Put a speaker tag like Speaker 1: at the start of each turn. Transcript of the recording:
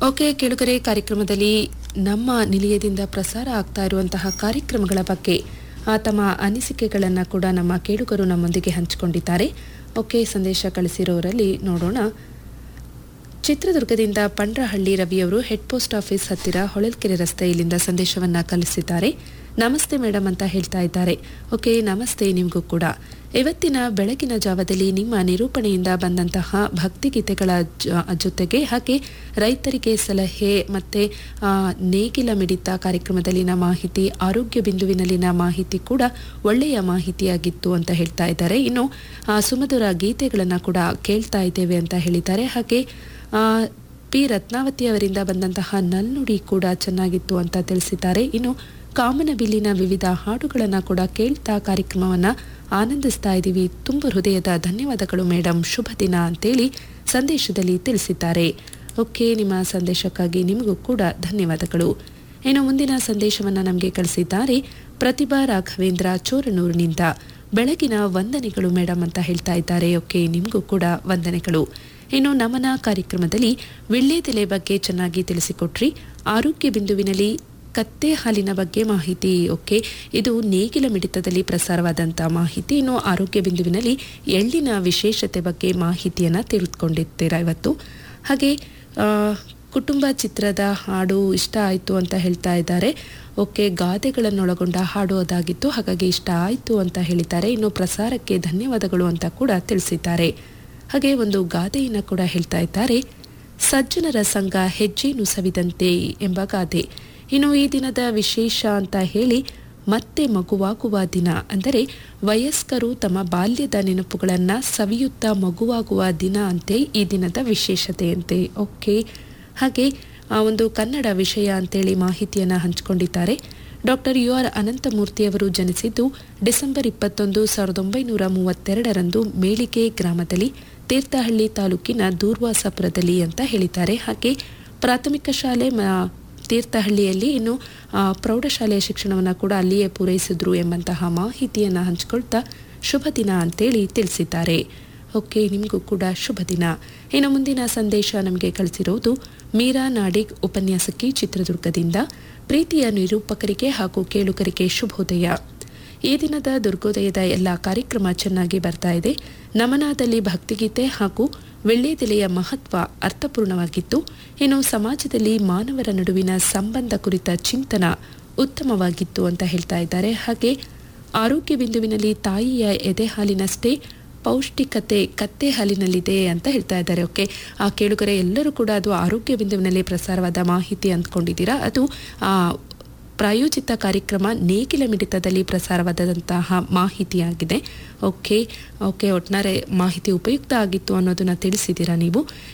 Speaker 1: Okay ಕೇಳುಗರೆ, ಕಾರ್ಯಕ್ರಮದಲ್ಲಿ ನಮ್ಮ ನಿಲಯದಿಂದ ಪ್ರಸಾರ ಆಗ್ತಾ ಇರುವಂತಹ ಕಾರ್ಯಕ್ರಮಗಳ ಬಗ್ಗೆ ತಮ್ಮ ಅನಿಸಿಕೆಗಳನ್ನು ಕೂಡ ನಮ್ಮ ಕೇಳುಗರು ನಮ್ಮೊಂದಿಗೆ ಹಂಚಿಕೊಂಡಿದ್ದಾರೆ. ಓಕೆ, ಸಂದೇಶ ಕಳಿಸಿರೋರಲ್ಲಿ ನೋಡೋಣ. ಚಿತ್ರದುರ್ಗದಿಂದ ಪಂಡ್ರಹಳ್ಳಿ ರವಿಯವರು ಹೆಡ್ ಪೋಸ್ಟ್ ಆಫೀಸ್ ಹತ್ತಿರ ಹೊಳಲ್ಕೆರೆ ರಸ್ತೆ ಇಲ್ಲಿಂದ ಸಂದೇಶವನ್ನು ಕಳಿಸಿದ್ದಾರೆ. ನಮಸ್ತೆ ಮೇಡಮ್ ಅಂತ ಹೇಳ್ತಾ ಇದ್ದಾರೆ. ಓಕೆ, ನಮಸ್ತೆ ನಿಮಗೂ ಕೂಡ. ಇವತ್ತಿನ ಬೆಳಗಿನ ಜಾವದಲ್ಲಿ ನಿಮ್ಮ ನಿರೂಪಣೆಯಿಂದ ಬಂದಂತಹ ಭಕ್ತಿಗೀತೆಗಳ ಜೊತೆಗೆ ಹಾಗೆ ರೈತರಿಗೆ ಸಲಹೆ ಮತ್ತು ನೇಗಿಲ ಮಿಡಿತ ಕಾರ್ಯಕ್ರಮದಲ್ಲಿನ ಮಾಹಿತಿ, ಆರೋಗ್ಯ ಬಿಂದುವಿನಲ್ಲಿನ ಮಾಹಿತಿ ಕೂಡ ಒಳ್ಳೆಯ ಮಾಹಿತಿಯಾಗಿತ್ತು ಅಂತ ಹೇಳ್ತಾ ಇದ್ದಾರೆ. ಇನ್ನು ಸುಮಧುರ ಗೀತೆಗಳನ್ನು ಕೂಡ ಕೇಳ್ತಾ ಇದ್ದೇವೆ ಅಂತ ಹೇಳಿದ್ದಾರೆ. ಹಾಗೆ ಪಿ ರತ್ನಾವತಿ ಅವರಿಂದ ಬಂದಂತಹ ನಲ್ನುಡಿ ಕೂಡ ಚೆನ್ನಾಗಿತ್ತು ಅಂತ ತಿಳಿಸಿದ್ದಾರೆ. ಇನ್ನು ಕಾಮನಬಿಲ್ಲಿನ ವಿವಿಧ ಹಾಡುಗಳನ್ನು ಕೂಡ ಕೇಳ್ತಾ ಕಾರ್ಯಕ್ರಮವನ್ನು ಆನಂದಿಸ್ತಾ ಇದ್ದೀವಿ. ತುಂಬ ಹೃದಯದ ಧನ್ಯವಾದಗಳು ಮೇಡಮ್, ಶುಭ ದಿನ ಅಂತೇಳಿ ಸಂದೇಶದಲ್ಲಿ ತಿಳಿಸಿದ್ದಾರೆ. ಓಕೆ, ನಿಮ್ಮ ಸಂದೇಶಕ್ಕಾಗಿ ನಿಮಗೂ ಕೂಡ ಧನ್ಯವಾದಗಳು. ಇನ್ನು ಮುಂದಿನ ಸಂದೇಶವನ್ನು ನಮಗೆ ಕಳಿಸಿದ್ದಾರೆ ಪ್ರತಿಭಾ ರಾಘವೇಂದ್ರ ಚೋರನೂರಿನಿಂದ. ಬೆಳಗಿನ ವಂದನೆಗಳು ಮೇಡಮ್ ಅಂತ ಹೇಳ್ತಾ ಇದ್ದಾರೆ. ಓಕೆ, ನಿಮಗೂ ಕೂಡ ವಂದನೆಗಳು. ಇನ್ನು ನಮನ ಕಾರ್ಯಕ್ರಮದಲ್ಲಿ ವಿಳ್ಯೆದೆಲೆ ಬಗ್ಗೆ ಚೆನ್ನಾಗಿ ತಿಳಿಸಿಕೊಟ್ರಿ. ಆರೋಗ್ಯ ಬಿಂದುವಿನಲ್ಲಿ ಕತ್ತೆ ಹಾಲಿನ ಬಗ್ಗೆ ಮಾಹಿತಿ. ಓಕೆ, ಇದು ನೇಗಿಲ ಮಿಡಿತದಲ್ಲಿ ಪ್ರಸಾರವಾದಂಥ ಮಾಹಿತಿ. ಇನ್ನು ಆರೋಗ್ಯ ಬಿಂದುವಿನಲ್ಲಿ ಎಳ್ಳಿನ ವಿಶೇಷತೆ ಬಗ್ಗೆ ಮಾಹಿತಿಯನ್ನು ತಿಳಿದುಕೊಂಡಿರ್ತೀರಾ ಇವತ್ತು. ಹಾಗೆ ಕುಟುಂಬ ಚಿತ್ರದ ಹಾಡು ಇಷ್ಟ ಆಯಿತು ಅಂತ ಹೇಳ್ತಾ ಇದ್ದಾರೆ. ಓಕೆ, ಗಾದೆಗಳನ್ನೊಳಗೊಂಡ ಹಾಡು ಅದಾಗಿತ್ತು, ಹಾಗಾಗಿ ಇಷ್ಟ ಆಯಿತು ಅಂತ ಹೇಳಿದ್ದಾರೆ. ಇನ್ನು ಪ್ರಸಾರಕ್ಕೆ ಧನ್ಯವಾದಗಳು ಅಂತ ಕೂಡ ತಿಳಿಸಿದ್ದಾರೆ. ಹಾಗೆ ಒಂದು ಗಾದೆಯನ್ನು ಕೂಡ ಹೇಳ್ತಾ ಇದ್ದಾರೆ. ಸಜ್ಜನರ ಸಂಘ ಹೆಜ್ಜೆನು ಸವಿದಂತೆ ಎಂಬ ಗಾದೆ. ಇನ್ನು ಈ ದಿನದ ವಿಶೇಷ ಅಂತ ಹೇಳಿ ಮತ್ತೆ ಮಗುವಾಗುವ ದಿನ, ಅಂದರೆ ವಯಸ್ಕರು ತಮ್ಮ ಬಾಲ್ಯದ ನೆನಪುಗಳನ್ನು ಸವಿಯುತ್ತಾ ಮಗುವಾಗುವ ದಿನ ಅಂತೆ ಈ ದಿನದ ವಿಶೇಷತೆಯಂತೆ. ಓಕೆ, ಹಾಗೆ ಒಂದು ಕನ್ನಡ ವಿಷಯ ಅಂತೇಳಿ ಮಾಹಿತಿಯನ್ನು ಹಂಚಿಕೊಂಡಿದ್ದಾರೆ. ಡಾಕ್ಟರ್ UR ಅನಂತಮೂರ್ತಿಯವರು ಜನಿಸಿದ್ದು ಡಿಸೆಂಬರ್ 21, 1932 ಮೇಳಿಗೆ ಗ್ರಾಮದಲ್ಲಿ, ತೀರ್ಥಹಳ್ಳಿ ತಾಲೂಕಿನ ದೂರ್ವಾಸಪುರದಲ್ಲಿ ಅಂತ ಹೇಳಿದ್ದಾರೆ. ಹಾಗೆ ಪ್ರಾಥಮಿಕ ಶಾಲೆ ತೀರ್ಥಹಳ್ಳಿಯಲ್ಲಿ, ಇನ್ನು ಪ್ರೌಢಶಾಲೆಯ ಶಿಕ್ಷಣವನ್ನು ಕೂಡ ಅಲ್ಲಿಯೇ ಪೂರೈಸಿದ್ರು ಎಂಬಂತಹ ಮಾಹಿತಿಯನ್ನು ಹಂಚಿಕೊಳ್ತಾ ಶುಭ ದಿನ ಅಂತೇಳಿ ತಿಳಿಸಿದ್ದಾರೆ. ಓಕೆ, ನಿಮಗೂ ಕೂಡ ಶುಭ ದಿನ. ಇನ್ನು ಮುಂದಿನ ಸಂದೇಶ ನಮಗೆ ಕಳಿಸಿರುವುದು ಮೀರಾ ನಾಡಿಗ್, ಉಪನ್ಯಾಸಕಿ, ಚಿತ್ರದುರ್ಗದಿಂದ. ಪ್ರೀತಿಯ ನಿರೂಪಕರಿಗೆ ಹಾಗೂ ಕೇಳುಗರಿಗೆ ಶುಭೋದಯ. ಈ ದಿನದ ದುರ್ಗೋದಯದ ಎಲ್ಲ ಕಾರ್ಯಕ್ರಮ ಚೆನ್ನಾಗಿ ಬರ್ತಾ ಇದೆ. ನಮನದಲ್ಲಿ ಭಕ್ತಿಗೀತೆ ಹಾಗೂ ವಿಳ್ಯೆದೆಲೆಯ ಮಹತ್ವ ಅರ್ಥಪೂರ್ಣವಾಗಿತ್ತು. ಇನ್ನು ಸಮಾಜದಲ್ಲಿ ಮಾನವರ ನಡುವಿನ ಸಂಬಂಧ ಕುರಿತ ಚಿಂತನ ಉತ್ತಮವಾಗಿತ್ತು ಅಂತ ಹೇಳ್ತಾ ಇದ್ದಾರೆ. ಹಾಗೆ ಆರೋಗ್ಯ ಬಿಂದುವಿನಲ್ಲಿ ತಾಯಿಯ ಎದೆ ಹಾಲಿನಷ್ಟೇ ಪೌಷ್ಟಿಕತೆ ಕತ್ತೆ ಹಾಲಿನಲ್ಲಿದೆ ಅಂತ ಹೇಳ್ತಾ ಇದ್ದಾರೆ. ಓಕೆ, ಆ ಕೇಳುಗರೆ ಎಲ್ಲರೂ ಕೂಡ ಅದು ಆರೋಗ್ಯ ಬಿಂದುವಿನಲ್ಲಿ ಪ್ರಸಾರವಾದ ಮಾಹಿತಿ ಅಂದ್ಕೊಂಡಿದ್ದೀರಾ. ಅದು ಪ್ರಾಯೋಜಿತ ಕಾರ್ಯಕ್ರಮ ನೇಗಿಲ ಮಿಡಿತದಲ್ಲಿ ಪ್ರಸಾರವಾದಂತಹ ಮಾಹಿತಿಯಾಗಿದೆ. ಓಕೆ, ಒಟ್ಟಾರೆ ಮಾಹಿತಿ ಉಪಯುಕ್ತ ಆಗಿತ್ತು ಅನ್ನೋದನ್ನು ತಿಳಿಸಿದ್ದೀರಾ ನೀವು.